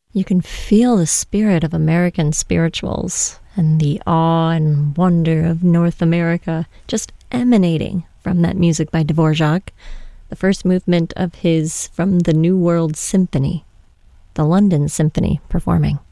You can feel the spirit of American spirituals and the awe and wonder of North America just emanating from that music by Dvorak, the first movement of his From the New World Symphony, the London Symphony performing.